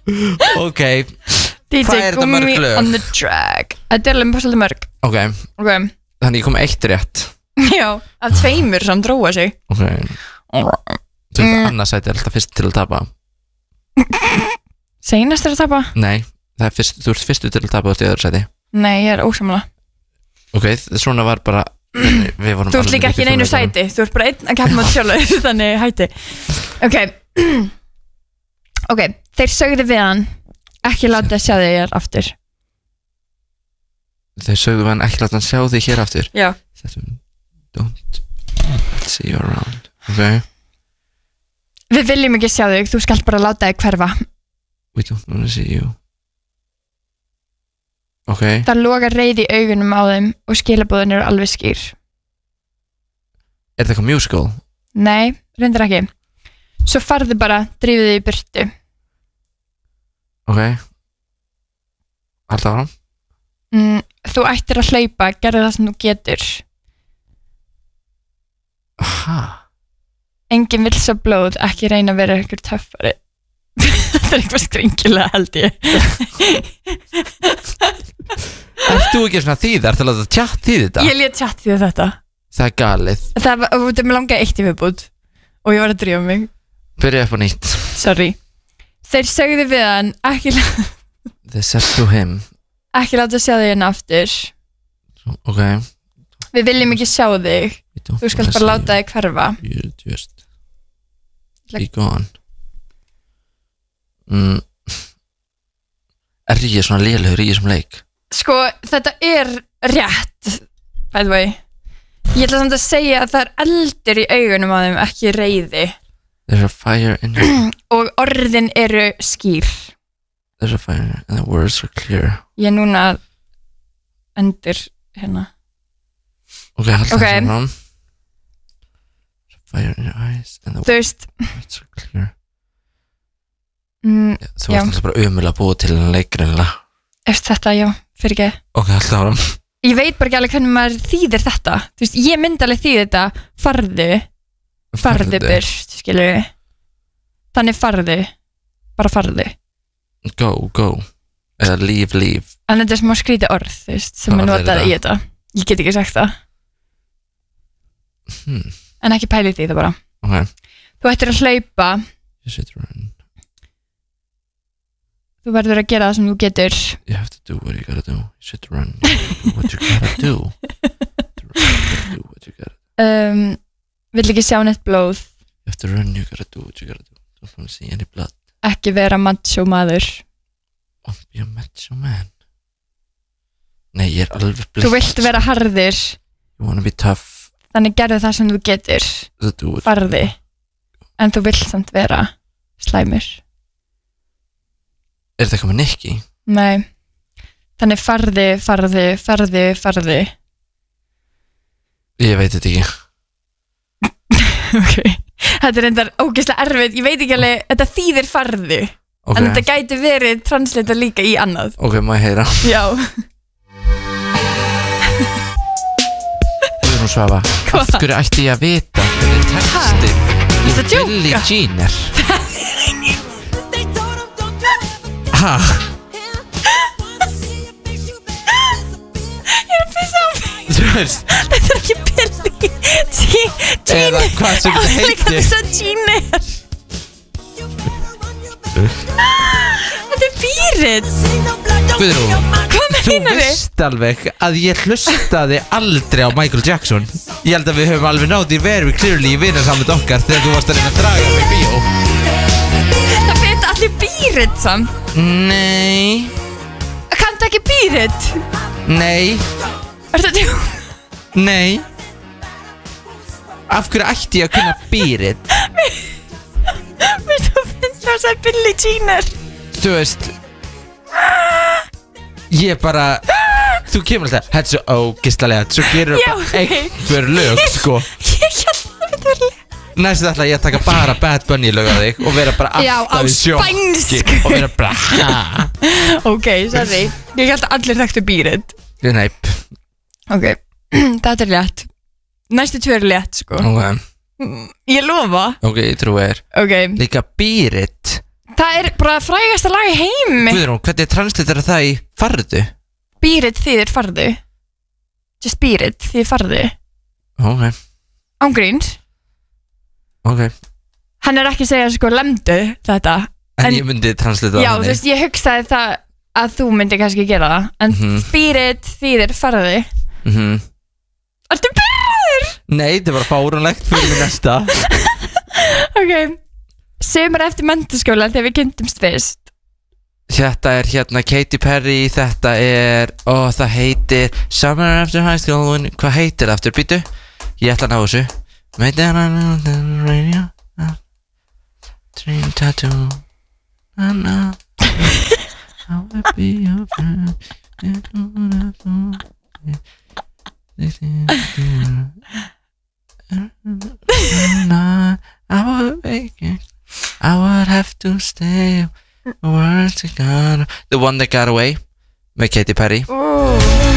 Ok, DJ hvað er þetta mörg Gummi lög? on the track. Þetta er alveg svolítið mörg. Ok, þannig ég kom 1 rétt. Já, að 2 samt dróa sig. Ok, þú veist annarsæti er alltaf fyrst til að tapa. Seinast er að tapa? Nei, það er fyrst, þú ert fyrstu til að tapa. Þú ert í öðru sæti. Nei, ég er ósammála. Ok, svona var bara Þú ert líka ekki í neinu sæti. Þú ert bara einn að keppa móti sjálfur. Þannig hætti. Ok, þeir sögðu við hann ekki láta sjá þig hér aftur. Þeir sögðu við hann ekki láta hann sjá þig hér aftur. Já. Don't see you around. Ok. Við viljum ekki sjá þig, þú skalt bara láta þig hverfa. We don't want to see you. Ok. Það logar reiði í augunum á þeim og skilaboðin eru alveg skýr. Er þetta eitthvað musical? Nei, reyndar ekki. Svo farðu bara, drífðu þig í burtu. Ok. Halda áfram. Þú ættir að hlaupa, gerðu það sem þú getur. Aha. Enginn vill svo blóð, ekki reyna að vera ykkur töffari. Þetta er eitthvað skringilega held ég. Ert þú ekki svona þýð? Ertu að láta tjatt þýð þetta? Ég lét tjatt því þetta. Það er galið. Það var með langaði 1 í viðbútt og ég var að drífa mig. Byrja upp á nýtt. Sorry. Þeir sögðu við hann They said to him ekki láta sjá þig hérna aftur. Ok. Við viljum ekki sjá þig. Þú skalt bara láta þig hverfa. You just be gone. Er ég svona lélegur í þessum leik? Sko, þetta er rétt, by the way. Ég ætla samt að segja að það er eldur í augunum á þeim, ekki reiði. There's a fire in your... Og orðin eru skýr. There's a fire and the words are clear. Ég er núna að endur hérna. Ok, halda það fram. There's a fire in your eyes and the words are clear. Þú ert alltaf bara umulega búið til en leikrinnilega. Eftir þetta, já, fyrir ekki. Ok, halda það fram. Ég veit bara ekki alveg hvernig maður þýðir þetta. Þú veist, ég myndi alveg þýðir þetta. Farðu burt, skilur við. Þannig farðu. Bara farðu. Go. Eða leave. En þetta er smá skrítið orð, þú veist, sem er notað í þetta. Ég get ekki sagt það. En ekki pæli því það bara. Ok. Þú ættir að hlaupa. Þú verður að gera það sem þú getur. You have to do what you gotta do. You should run. You what you gotta do. Do what you gotta do. Vill ekki sjá neitt blóð. You have to run, you gotta do what you gotta do. Don't want to see any blood. Ekki vera macho maður. Don't be a macho man. Nei, ég er alveg blind. Þú vilt vera harður. You wanna be tough. Þannig gerðu það sem þú getur. Farði. En þú vilt samt vera slæmur. Er þetta eitthvað með Nicky? Nei. Þannig farði. Ég veit þetta ekki. Ok. Þetta er reyndar ógeðslega erfitt. Ég veit ekki alveg, þetta þýðir farðu. Okay. En þetta gæti verið translata líka í annað. Ok, má ég heyra? Já. Þú erum Svafa. Af hverju ætti ég að vita hvernig textin í Billie Jean er? Ha? Ég er að pissa á mig. Þú veist. Þetta er ekki Billie Jean. Eða hvað sem þetta heitir. Þetta er Jean er. Þetta er Bírið. Guðrún, þú meinar veist alveg að ég hlustaði aldrei á Michael Jackson. Ég held að við höfum alveg nátt í very clearly í vinarsamund okkar þegar þú varst að reyna að draga mig í bíó. Það veit allir Bírið samt. Nei. Kanntu ekki Bírið? Nei. Ertu þú? Nei. Af hverju ætti ég að kunna Bírið? Mér þú finnst það að Billie Jean er. Þú veist, ég bara, þú kemur alltaf, þetta er svo ógeðslega, svo gerur það bara einhver lög, sko. Ég held það þetta verið. Næstu ætla ég að taka bara Bad Bunny lög á þig og vera bara alltaf í sjokki og vera bara, ha. Ok, sorry. Ég held að allir þekktu Bírið. Neip. Ok, þetta er létt. Næstu 2 eru létt, sko. Ok. Ég lofa. Ok, ég trúi þér. Ok. Líka Bírið. Það er bara frægasta lag í heimi. Guðrún, hvernig transliterar það í farðu? Beat it þýðir farðu. Just beat it þýðir farðu. Ok. Ángríns. Ok. Hann er ekki að segja sko lemdu þetta. En ég myndi translitera já, þú veist, ég hugsaði það að þú myndi kannski gera það. En beat it þýðir farðu. Ertu byrður? Nei, þetta var fáránlegt fyrir mig næsta. Ok. Sumar eftir menntaskóla þegar við kynntumst fyrst. Þetta er hérna Katy Perry. Þetta er, það heitir Summer After High School. Hvað heitir það aftur, býtu? Ég ætla að ná þessu. Radio Dream Tattoo I will be your friend. I would make it. I would have to stay. Words together. The One That Got Away með Katy Perry.